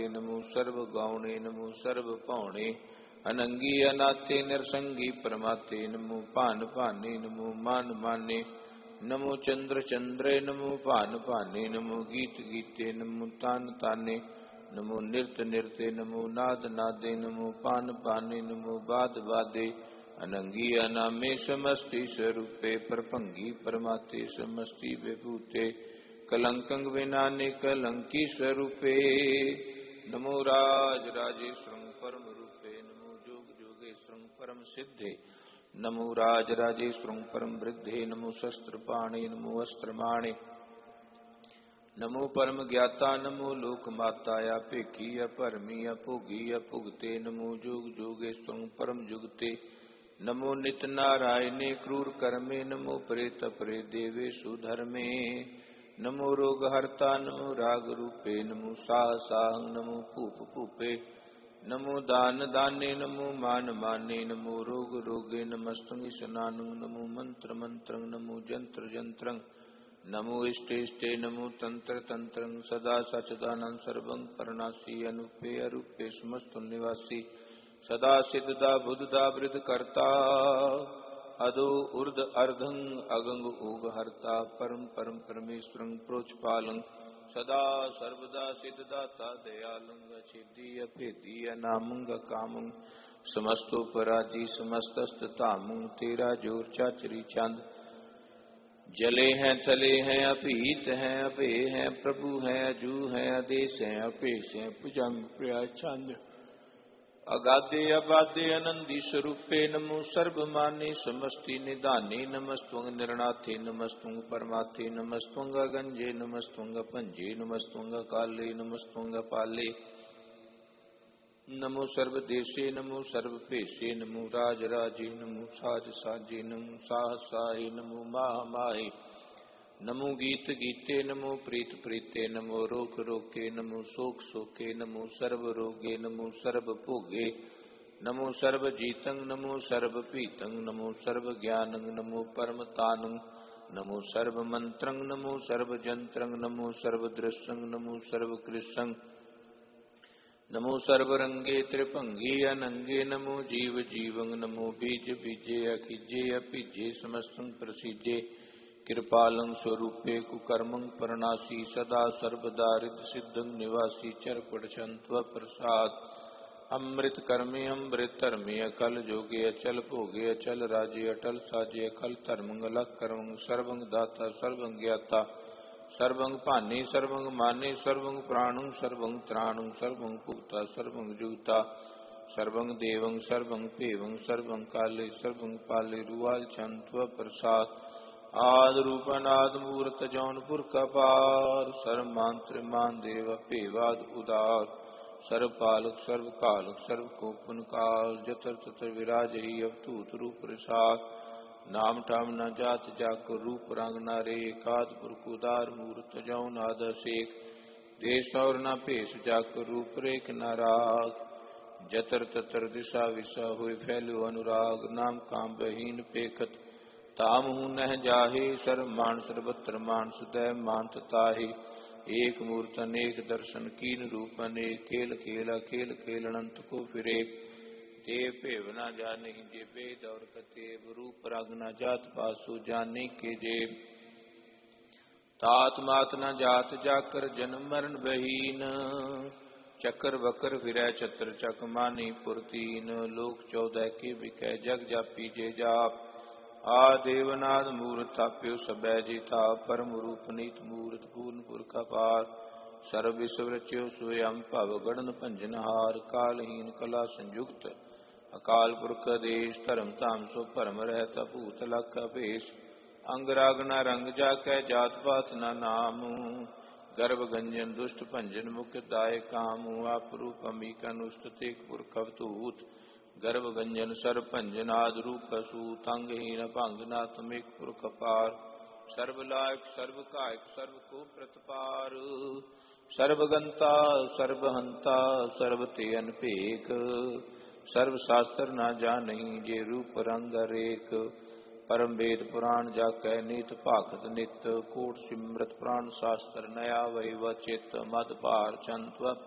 नमो सर्व गौणे नमो सर्व पौणे अनंगी अनाथे निरसंगी परमाते नमो भान भाने नमो मान माने नमो चंद्र चंद्रे नमो भान भाने नमो गीत गीते नमो तान ताने नमो निरत निरते नमो नाद नादे नमो पान पाने नमो बाद बादे अनंगी अनामे समस्ति स्वरूपे परभंगी परमाते समस्ति विभूते कलंकं विनाने कलंकी स्वरूपे नमो राज राजेश्वरं परम रूपे नमो जोग जोगेश्वरं परम सिद्धे नमो राज राजेश्वरं परम वृद्धे नमो शस्त्र पाणे नमो अस्त्रमाणे नमो परम ज्ञाता नमो लोक माता अपेखी अपरमी अभोगी अभुगते नमो जोग जोगेश्वरं परम जुगते नमो नित नारायणे क्रूर कर्मे नमो प्रेत प्रे देवेशु धर्मे नमो रोग हरता नमो राग रूपे नमो साह साहं नमो भूप भूपे नमो दान दाने नमो मान माने नमो रोग रोगे नमस्तंग स्नानं नमो मंत्र मंत्रं नमो जंत्र जंत्रं नमो इष्टे इष्टे नमो तंत्र तंत्रं सदा सचदानं सर्वं परनासी अनुपे अरूपे समस्त निवासी सदा सिद्धदा बुद्धदा वृद्ध कर्ता अदो उर्ध अर्धं अगंग ओग हरता परम परम परमेश्वरं प्रोचपालं सदा सर्वदा सिद्धदाता दयालं अछेदी अभेदी अनामं कामं समस्तोपराधी समस्तस्ततामं तेरा जोर चाचरी चांद जले हैं थले हैं अपीत हैं अभे हैं प्रभु हैं अजू हैं आदेश हैं अपेश हैं भुजंग प्रिया चंद अगाधे अबाधे आनंदी स्वरूपे नमो सर्वमाने समस्ति निदाने नमस्तुंग निर्णाथे नमस्तुंग परमाथे नमस्तुंग गंजे नमस्तुंग पंजे नमस्तुंग काले नमस्तुंग पाले नमो सर्वदेशे नमो सर्वपेशे नमो राजराजे नमो साज साजे नमो साहसाहे नमो माहे नमो गीत गीते नमो प्रीत प्रीते नमो रोक रोके नमो शोक शोके नमो सर्व रोगे नमो सर्व भोगे नमो सर्व जीतं नमो सर्व पीतं नमो सर्व ज्ञानं नमो परमतानं नमो सर्व मंत्रं नमो सर्व जंत्रं नमो सर्व दृश्यं नमो सर्व कृष्णं नमो सर्वरंगे त्रिभंगे अनंगे नमो जीव जीवं नमो बीज बीजे अखिजे अपिजे समस्तं प्रसिजे कृपालं स्वरूपे कुकर्मं परनासी सदा सर्वदा रिद्ध सिद्धं निवासी चरपट छंत्व प्रसाद अमृत कर्मे अमृत धर्मे अकल जोगे अचल भोगे अचल राजे अटल साजे अकल धर्मं अलग कर्मं सर्वं दाता सर्वं ज्ञाता सर्वं पाने सर्वं माने सर्वं प्राणं सर्वं त्राणं सर्वं पुक्ता सर्वं जुगता सर्वं देवं सर्वं पेवं सर्वं काले सर्वं पाले रुआल छंत्व प्रसाद आद रूपनाद मूर्त जौनपुर कपार सर्व मंत्र मान देव पेवाद उदार सर्व पालक सर्व कालक सर्व कोपन काल जतर ततर विराज ही अवतूत रूप प्रसाद नाम ठाम न जात जाक रूप रंग न रे एकाद पुरख उदार मूर्त जौन आदर्शेक देश और न पेश जाक रूप रेख न राग जतर ततर दिशा विशा हुए फैलो अनुराग नाम काम बहीन पेखत ताम हूँ नह जाहे सर्व मान सर्वत्र मान सुदैव मान ताहे एक मूर्त अनेक दर्शन कीन रूप अनेक खेल खेला खेल खेल अनंत को फिरे देव भेव न जाने जे वेद और कतेव रूप रंग न जात पासु जाने के जेब तात मात न जात जाकर जन्म मरण बहीन चक्कर बकर फिरै छत्र चक मानी पुरतीन लोक 14 के बिकै जग जापी जे जाप आ देवनाद मूर्त थाप्यो सबै जिता परम रूप नीत मूर्त पूर्ण पुरख अपार सर्व विश्व रच्यो स्वयं भव गणन भंजन हार कालहीन कला संयुक्त अकाल पुरख देश धर्म धाम सो भरम रहत भूत लख अभेश अंग राग न रंग जाकै जात पात न नाम गर्भ गंजन दुष्ट भंजन मुख दाय काम आप रूप अमीक अनुष्ट तेक पुरख अवतूत गर्भ गंजन सर भंजन आद रूप सूत अंगहीन भंग नाथमिक पुरख पार सर्वलायक सर्व कायक सर्व को प्रतपार सर्वगंता सर्वहंता सर्वते अनपेक सर्व शास्त्र न जानही जे रूप रंग रेख परम वेद पुराण जाकै नीत भागत नित कोट सिमरत प्राण शास्त्र नया वै चित मद भार चंत्व